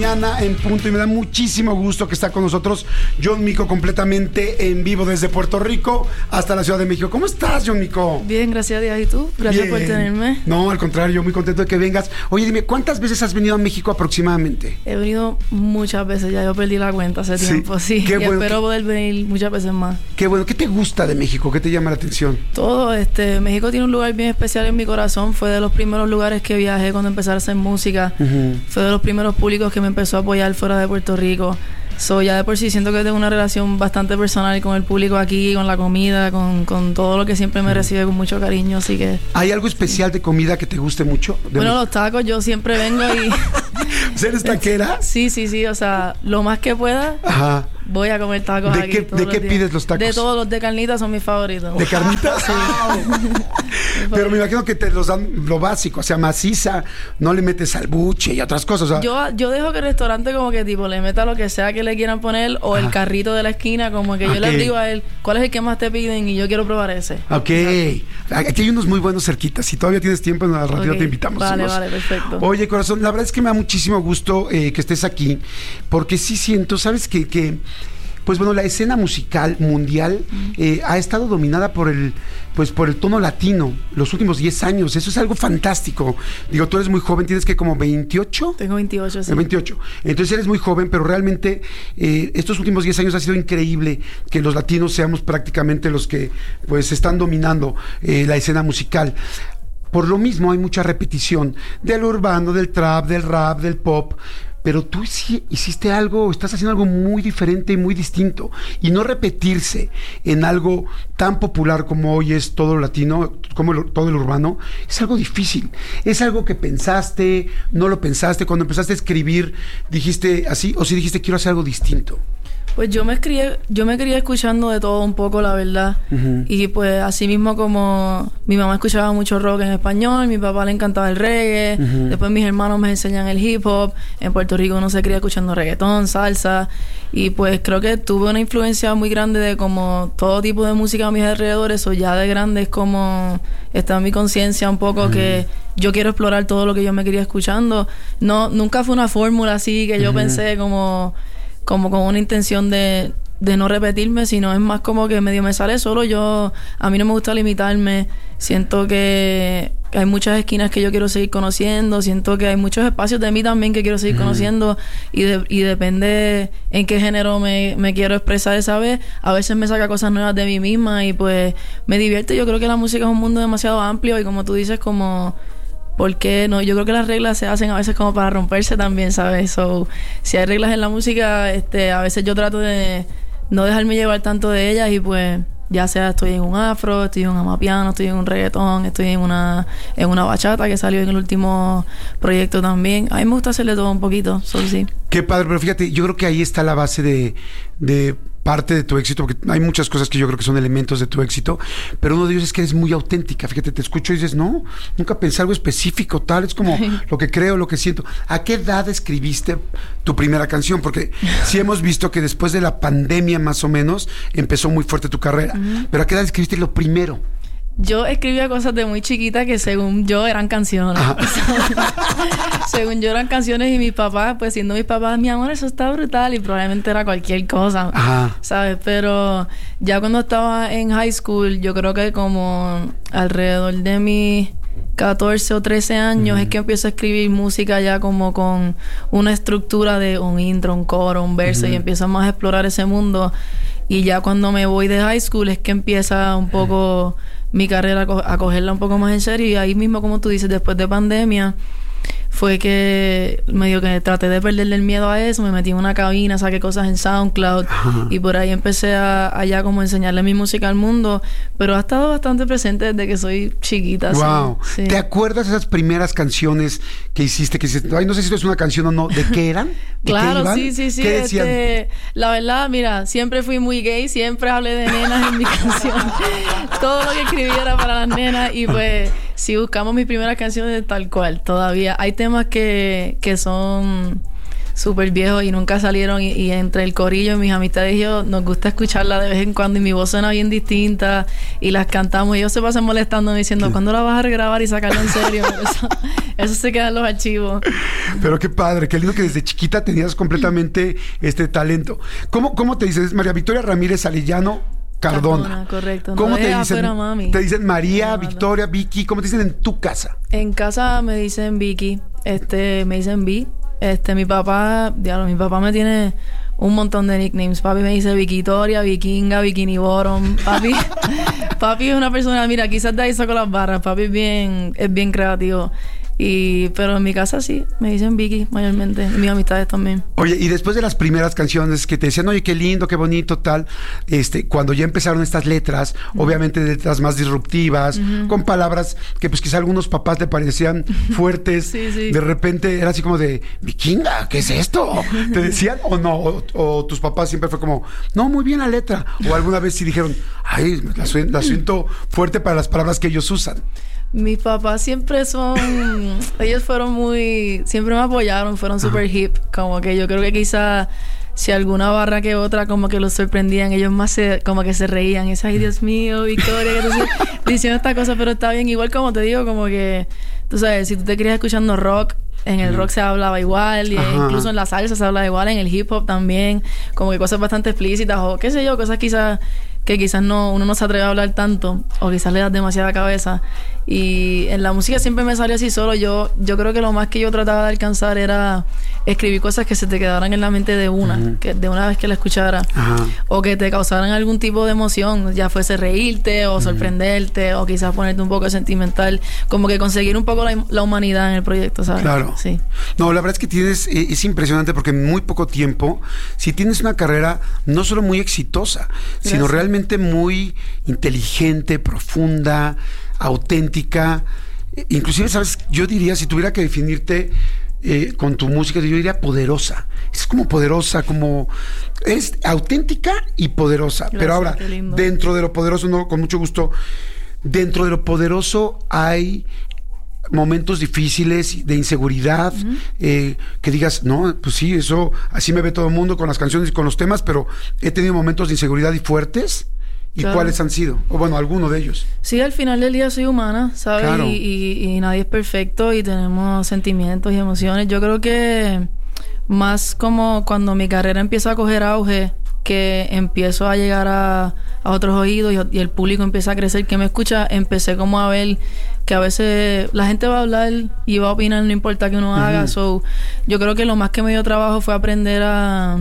mañana en punto y me da muchísimo gusto que está con nosotros John Mico completamente en vivo desde Puerto Rico hasta la Ciudad de México. ¿Cómo estás, John Mico? Bien, gracias a Dios. ¿Y tú? Gracias por tenerme. No, al contrario, muy contento de que vengas. Oye, dime, ¿cuántas veces has venido a México aproximadamente? He venido muchas veces, ya yo perdí la cuenta hace tiempo, sí. Qué bueno, espero poder venir muchas veces más. Qué bueno. ¿Qué te gusta de México? ¿Qué te llama la atención? Todo, México tiene un lugar bien especial en mi corazón. Fue de los primeros lugares que viajé cuando empecé a hacer música. Fue de los primeros públicos que me empezó a apoyar fuera de Puerto Rico. Ya de por sí siento que tengo una relación bastante personal con el público aquí, con la comida, con todo lo que siempre me recibe con mucho cariño, así que... ¿Hay algo especial de comida que te guste mucho? Bueno, los tacos, yo siempre vengo y... ¿Eres taquera? Sí, o sea, lo más que pueda... Ajá. Voy a comer tacos aquí. ¿De qué pides los tacos? De todos los de carnitas son mis favoritos. ¿De carnitas? Sí. Pero me imagino que te los dan lo básico, o sea, maciza, no le metes salbuche y otras cosas. O sea. Yo dejo que el restaurante como que tipo le meta lo que sea que le quieran poner o el carrito de la esquina, como que yo les digo a él, ¿cuál es el que más te piden? Y yo quiero probar ese. Ok. Exacto. Aquí hay unos muy buenos cerquitas. Si todavía tienes tiempo, en la radio te invitamos. Vale, perfecto. Oye, corazón, la verdad es que me da muchísimo gusto que estés aquí, porque sí siento, ¿sabes qué? Pues bueno, la escena musical mundial ha estado dominada por el tono latino los últimos 10 años. Eso es algo fantástico. Digo, tú eres muy joven, tienes que como 28. Tengo 28, sí. 28. Entonces eres muy joven, pero realmente estos últimos 10 años ha sido increíble que los latinos seamos prácticamente los que pues están dominando la escena musical. Por lo mismo hay mucha repetición del urbano, del trap, del rap, del pop. Pero tú sí hiciste algo, estás haciendo algo muy diferente y muy distinto. Y no repetirse en algo tan popular como hoy es todo lo latino, como todo el urbano, es algo difícil. Es algo que pensaste, no lo pensaste. Cuando empezaste a escribir, ¿dijiste así o sí dijiste quiero hacer algo distinto? Pues yo me crié escuchando de todo un poco, la verdad. Y pues así mismo como mi mamá escuchaba mucho rock en español, mi papá le encantaba el reggae, después mis hermanos me enseñan el hip hop. En Puerto Rico uno se cría escuchando reggaetón, salsa. Y pues creo que tuve una influencia muy grande de como todo tipo de música a mis alrededores. O ya de grande es como está en mi conciencia un poco que yo quiero explorar todo lo que yo me quería escuchando. Nunca fue una fórmula así que yo pensé como con una intención de no repetirme, sino es más como que medio me sale solo. A mí no me gusta limitarme. Siento que hay muchas esquinas que yo quiero seguir conociendo. Siento que hay muchos espacios de mí también que quiero seguir conociendo. Y depende en qué género me quiero expresar esa vez. A veces me saca cosas nuevas de mí misma y pues me divierte. Yo creo que la música es un mundo demasiado amplio y como tú dices, como... ¿Por qué no? Yo creo que las reglas se hacen a veces como para romperse también, ¿sabes? Si hay reglas en la música, a veces yo trato de no dejarme llevar tanto de ellas y pues ya sea estoy en un afro, estoy en un amapiano, estoy en un reggaetón, estoy en una bachata que salió en el último proyecto también. A mí me gusta hacerle todo un poquito, sí. Qué padre, pero fíjate, yo creo que ahí está la base de parte de tu éxito, porque hay muchas cosas que yo creo que son elementos de tu éxito, pero uno de ellos es que eres muy auténtica. Fíjate, te escucho y dices, no, nunca pensé algo específico, tal, es como lo que creo, lo que siento. ¿A qué edad escribiste tu primera canción? Porque sí hemos visto que después de la pandemia más o menos empezó muy fuerte tu carrera, pero ¿a qué edad escribiste lo primero? Yo escribía cosas de muy chiquita que según yo eran canciones. Según yo eran canciones y mis papás, pues siendo mis papás, mi amor, eso está brutal y probablemente era cualquier cosa, ¿sabes? Pero ya cuando estaba en high school, yo creo que como alrededor de mis 14 o 13 años es que empiezo a escribir música ya como con una estructura de un intro, un coro, un verso y empiezo más a explorar ese mundo. Y ya cuando me voy de high school es que empieza un poco mi carrera a cogerla un poco más en serio. Y ahí mismo, como tú dices, después de pandemia fue que medio que traté de perderle el miedo a eso, me metí en una cabina, saqué cosas en SoundCloud y por ahí empecé a ya como enseñarle mi música al mundo, pero ha estado bastante presente desde que soy chiquita. Wow. Sí. ¿Te acuerdas de esas primeras canciones que hiciste? Ay, no sé si esto es una canción o no. ¿De qué eran? ¿De claro, qué iban? sí. ¿Qué decían? La verdad, mira, siempre fui muy gay, siempre hablé de nenas en mi canción. Todo lo que escribí era para las nenas y pues si buscamos mis primeras canciones tal cual, todavía hay temas que son súper viejos y nunca salieron y entre el corillo y mis amistades y yo nos gusta escucharla de vez en cuando y mi voz suena bien distinta y las cantamos y ellos se pasan molestando diciendo ¿cuándo la vas a regrabar y sacarla en serio? Eso se queda en los archivos. Pero qué padre, qué lindo que desde chiquita tenías completamente este talento. ¿Cómo te dices? María Victoria Ramírez Arellano Cardona. Correcto. ¿Cómo te dicen? Afuera, mami. Te dicen María, Victoria, Vicky. ¿Cómo te dicen en tu casa? En casa me dicen Vicky. Me dicen Vi. Mi papá me tiene un montón de nicknames. Papi me dice Victoria, Vikinga, Bikini Bottom. Papi es una persona, mira, quizás de ahí saco las barras. Papi es bien creativo. Pero en mi casa sí, me dicen Vicky mayormente, y mis amistades también. Oye, y después de las primeras canciones que te decían, oye, qué lindo, qué bonito, tal, cuando ya empezaron estas letras, obviamente letras más disruptivas, con palabras que pues quizá algunos papás le parecían fuertes, sí. De repente era así como de, Vikinga, ¿qué es esto? ¿Te decían o no? O tus papás siempre fue como, no, muy bien la letra, o alguna vez sí dijeron, ay, la siento fuerte para las palabras que ellos usan. Mis papás siempre ellos siempre me apoyaron, fueron super hip, como que yo creo que quizá si alguna barra que otra como que los sorprendían, ellos más como que se reían, y ay Dios mío, Victoria, que tú diciendo esta cosa, pero está bien, igual como te digo, como que, tú sabes, si tú te querías escuchando rock, en el rock se hablaba igual, y incluso en la salsa se habla igual, en el hip hop también, como que cosas bastante explícitas, o qué sé yo, cosas que quizás uno no se atreve a hablar tanto, o quizás le das demasiada cabeza. Y en la música siempre me salió así solo. Yo creo que lo más que yo trataba de alcanzar era escribir cosas que se te quedaran en la mente de que de una vez que la escuchara, o que te causaran algún tipo de emoción, ya fuese reírte o sorprenderte, o quizás ponerte un poco sentimental, como que conseguir un poco la humanidad en el proyecto, ¿sabes? Claro. Sí. No, la verdad es que es impresionante porque en muy poco tiempo, si tienes una carrera no solo muy exitosa, sino realmente muy inteligente, profunda, auténtica, inclusive, ¿sabes? Yo diría, si tuviera que definirte con tu música, yo diría poderosa. Es como poderosa, como es auténtica y poderosa. Gracias, pero ahora, dentro de lo poderoso, no, con mucho gusto, dentro de lo poderoso hay momentos difíciles de inseguridad, que digas, no, pues sí, eso, así me ve todo el mundo con las canciones y con los temas, pero he tenido momentos de inseguridad y fuertes. ¿Y cuáles han sido? O bueno, alguno de ellos. Sí, al final del día soy humana, ¿sabes? Claro. Y nadie es perfecto y tenemos sentimientos y emociones. Yo creo que más como cuando mi carrera empieza a coger auge, que empiezo a llegar a otros oídos y el público empieza a crecer, que me escucha, empecé como a ver que a veces la gente va a hablar y va a opinar, no importa que uno haga. So, yo creo que lo más que me dio trabajo fue aprender a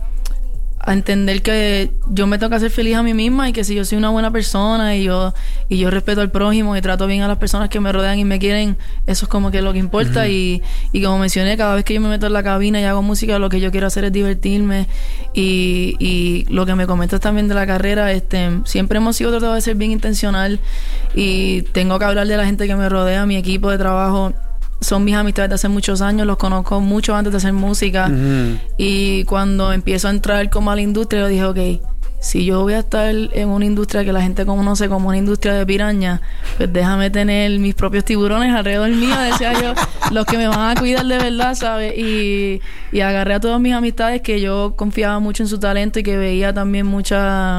entender que yo me tengo que hacer feliz a mí misma y que si yo soy una buena persona y yo respeto al prójimo y trato bien a las personas que me rodean y me quieren, eso es como que lo que importa. Y como mencioné, cada vez que yo me meto en la cabina y hago música, lo que yo quiero hacer es divertirme. Y lo que me comentas también de la carrera, siempre hemos sido tratados de ser bien intencional y tengo que hablar de la gente que me rodea, mi equipo de trabajo. Son mis amistades de hace muchos años, los conozco mucho antes de hacer música. Y cuando empiezo a entrar como a la industria, yo dije, ok, si yo voy a estar en una industria que la gente conoce como una industria de piraña, pues déjame tener mis propios tiburones alrededor mío, decía yo, los que me van a cuidar de verdad, ¿sabes? Y agarré a todas mis amistades que yo confiaba mucho en su talento y que veía también mucho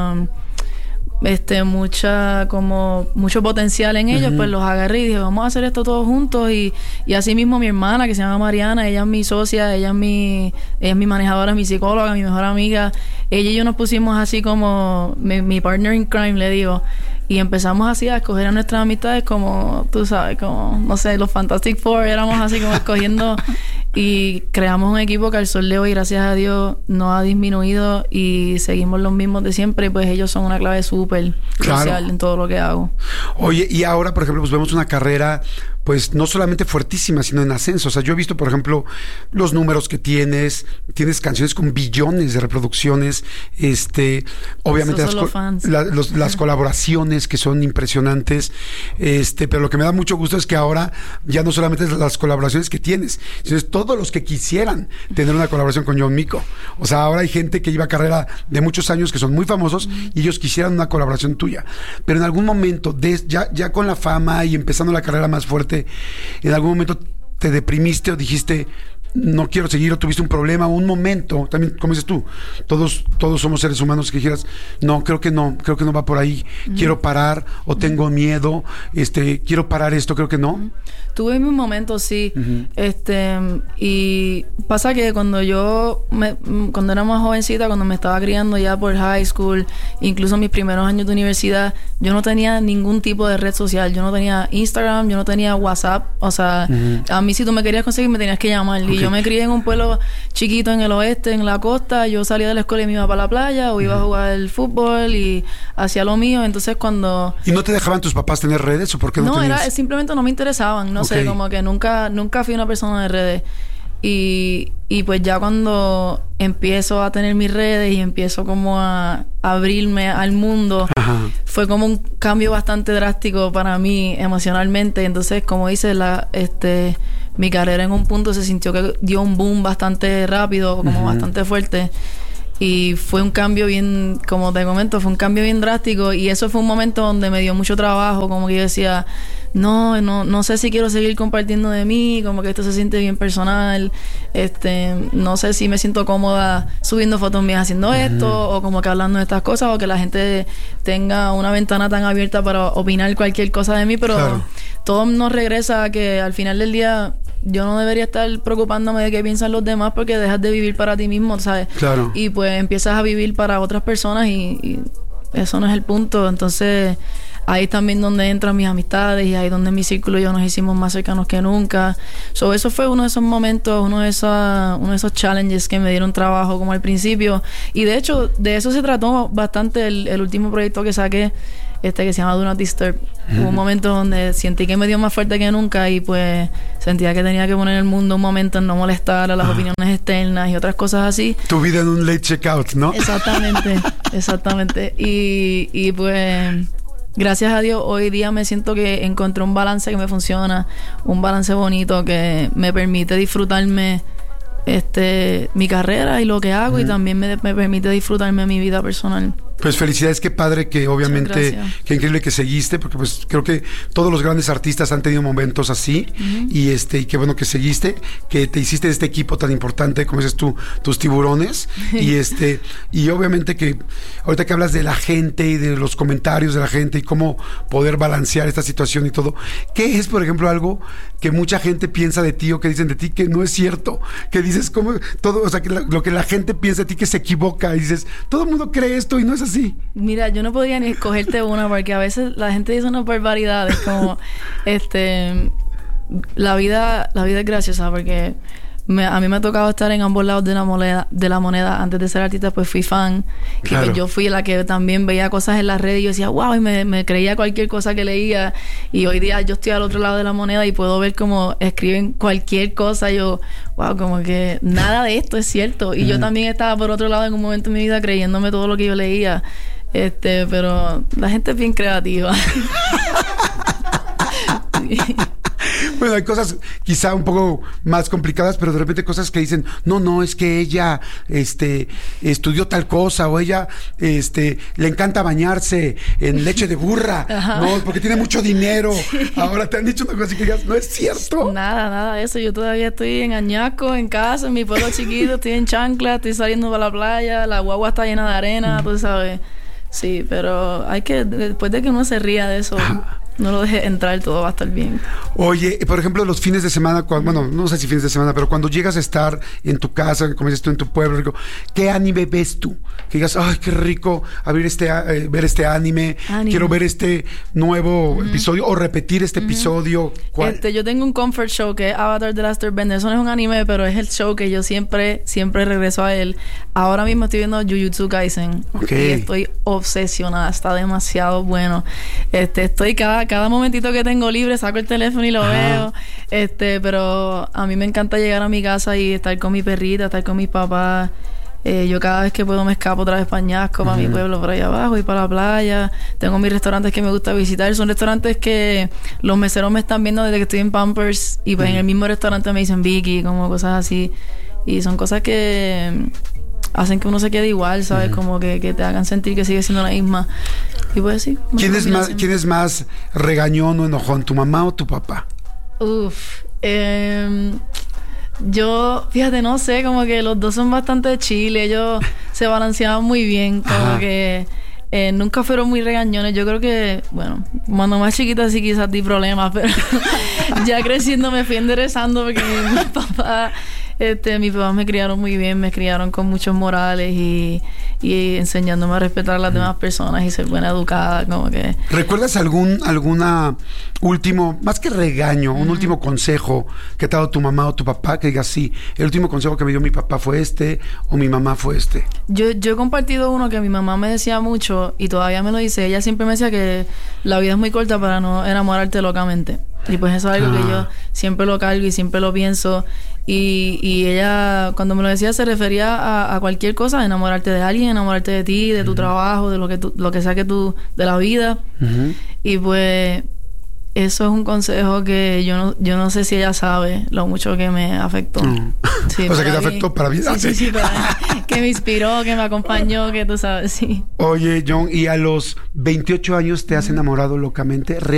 potencial en ellos, pues los agarré y dije, vamos a hacer esto todos juntos. Y así mismo mi hermana, que se llama Mariana, ella es mi socia, ella es mi manejadora, mi psicóloga, mi mejor amiga. Ella y yo nos pusimos así como mi partner in crime, le digo. Y empezamos así a escoger a nuestras amistades como, tú sabes, como, no sé, los Fantastic Four, éramos así como escogiendo y creamos un equipo que al sol de hoy, gracias a Dios, no ha disminuido y seguimos los mismos de siempre y pues ellos son una clave súper crucial en todo lo que hago. Oye, y ahora, por ejemplo, pues vemos una carrera pues no solamente fuertísima, sino en ascenso. O sea, yo he visto, por ejemplo, los números que tienes canciones con billones de reproducciones, obviamente las colaboraciones que son impresionantes, pero lo que me da mucho gusto es que ahora ya no solamente es las colaboraciones que tienes, sino es todos los que quisieran tener una colaboración con John Mico. O sea, ahora hay gente que lleva carrera de muchos años que son muy famosos y ellos quisieran una colaboración tuya. Pero en algún momento, ya con la fama y empezando la carrera más fuerte, ¿en algún momento te deprimiste o dijiste, no quiero seguir, o tuviste un problema, un momento, también, como dices tú, todos somos seres humanos, que dijeras, no, creo que no va por ahí, quiero parar, o tengo miedo, quiero parar esto, creo que no. Tuve mis momentos, sí. Y pasa que cuando cuando era más jovencita, cuando me estaba criando ya por high school, incluso mis primeros años de universidad, yo no tenía ningún tipo de red social. Yo no tenía Instagram, yo no tenía WhatsApp. O sea, a mí si tú me querías conseguir, me tenías que llamar. Okay. Y yo me crié en un pueblo chiquito en el oeste, en la costa. Yo salía de la escuela y me iba para la playa, o iba a jugar el fútbol y hacía lo mío. Entonces cuando... ¿Y no te dejaban tus papás tener redes o por qué no tenías? Simplemente no me interesaban. No sé, como que nunca fui una persona de redes. Y pues ya cuando empiezo a tener mis redes y empiezo como a abrirme al mundo, fue como un cambio bastante drástico para mí emocionalmente. Entonces, como dices, mi carrera en un punto se sintió que dio un boom bastante rápido, como bastante fuerte. Y fue un cambio bien, como te comento, fue un cambio bien drástico. Y eso fue un momento donde me dio mucho trabajo, como que yo decía, no sé si quiero seguir compartiendo de mí, como que esto se siente bien personal, no sé si me siento cómoda subiendo fotos mías haciendo esto, o como que hablando de estas cosas, o que la gente tenga una ventana tan abierta para opinar cualquier cosa de mí, pero todo nos regresa a que al final del día yo no debería estar preocupándome de qué piensan los demás, porque dejas de vivir para ti mismo, ¿sabes? Claro. Y pues empiezas a vivir para otras personas y eso no es el punto. Entonces ahí también donde entran mis amistades, y ahí donde en mi círculo y yo nos hicimos más cercanos que nunca. Eso fue uno de esos momentos, uno de esos challenges que me dieron trabajo como al principio. Y de hecho, de eso se trató bastante el último proyecto que saqué, que se llama Do Not Disturb. Hubo un momento donde sentí que me dio más fuerte que nunca, y pues sentía que tenía que poner el mundo un momento en no molestar a las opiniones externas y otras cosas así. Tu vida en un late checkout, ¿no? Exactamente. Y pues gracias a Dios hoy día me siento que encontré un balance que me funciona, un balance bonito que me permite disfrutarme mi carrera y lo que hago, y también me permite disfrutarme mi vida personal. Pues felicidades, qué padre que obviamente, qué increíble que seguiste, porque pues creo que todos los grandes artistas han tenido momentos así, y qué bueno que seguiste, que te hiciste de este equipo tan importante, como dices tú, tus tiburones, y obviamente que ahorita que hablas de la gente y de los comentarios de la gente y cómo poder balancear esta situación y todo, ¿qué es, por ejemplo, algo que mucha gente piensa de ti o que dicen de ti que no es cierto? Que dices, ¿cómo? Todo, o sea, que lo que la gente piensa de ti, que se equivoca, y dices, todo el mundo cree esto y no es así. Mira, yo no podría ni escogerte una, porque a veces la gente dice unas barbaridades como la vida es graciosa, porque a mí me ha tocado estar en ambos lados de la moneda. Antes de ser artista, pues fui fan. Claro. Y pues yo fui la que también veía cosas en las redes y yo decía, wow, y me creía cualquier cosa que leía. Y hoy día yo estoy al otro lado de la moneda y puedo ver cómo escriben cualquier cosa. Yo, wow, como que nada de esto es cierto. Y yo también estaba por otro lado en un momento de mi vida creyéndome todo lo que yo leía. Pero la gente es bien creativa. Bueno, hay cosas quizá un poco más complicadas, pero de repente cosas que dicen, no, es que ella estudió tal cosa, o ella le encanta bañarse en leche de burra, no, porque tiene mucho dinero. Sí. Ahora te han dicho una cosa que digas, no es cierto. Nada de eso. Yo todavía estoy en Añasco, en casa, en mi pueblo chiquito, estoy en chancla, estoy saliendo para la playa, la guagua está llena de arena, tú sabes. Sí, pero hay que, después de que uno se ría de eso, no lo deje entrar, todo va a estar bien. Oye, por ejemplo, los fines de semana, bueno, no sé si fines de semana, pero cuando llegas a estar en tu casa, como dices tú, en tu pueblo, rico, ¿qué anime ves tú? Que digas, ay, qué rico ver este anime, quiero ver este nuevo episodio, o repetir este episodio. ¿Cuál? Yo tengo un comfort show que es Avatar: The Last Airbender. Eso no es un anime, pero es el show que yo siempre regreso a él. Ahora mismo estoy viendo Jujutsu Kaisen. Y estoy obsesionada, está demasiado bueno. Estoy cada momentito que tengo libre saco el teléfono y lo veo. Pero a mí me encanta llegar a mi casa y estar con mi perrita, estar con mis papás. Yo cada vez que puedo me escapo otra vez para Añasco, para mi pueblo por allá abajo, y para la playa. Tengo mis restaurantes que me gusta visitar. Son restaurantes que los meseros me están viendo desde que estoy en Pampers, y pues en el mismo restaurante me dicen Vicky, como cosas así. Y son cosas que hacen que uno se quede igual, ¿sabes? Como que te hagan sentir que sigue siendo la misma. Y pues sí. ¿Quién es más regañón o enojón, tu mamá o tu papá? Yo, fíjate, no sé, como que los dos son bastante chill, ellos se balanceaban muy bien, como que nunca fueron muy regañones. Yo creo que, bueno, cuando más chiquita sí quizás di problemas, pero ya creciendo me fui enderezando porque mis papás me criaron muy bien, me criaron con muchos morales y enseñándome a respetar a las demás personas y ser buena educada, como que... ¿Recuerdas alguna último, más que regaño, un último consejo que te ha dado tu mamá o tu papá? Que digas, sí, el último consejo que me dio mi papá fue este o mi mamá fue este. Yo he compartido uno que mi mamá me decía mucho y todavía me lo dice. Ella siempre me decía que la vida es muy corta para no enamorarte locamente. Y pues eso es algo que yo siempre lo cargo y siempre lo pienso. Y ella, cuando me lo decía, se refería a cualquier cosa, enamorarte de alguien, enamorarte de ti, de tu trabajo, de lo que sea que tú, de la vida. Y pues eso es un consejo que yo no sé si ella sabe lo mucho que me afectó. Sí, o sea, que te afectó para vida. Sí, que me inspiró, que me acompañó, que tú sabes, sí. Oye, John, ¿y a los 28 años te has enamorado locamente?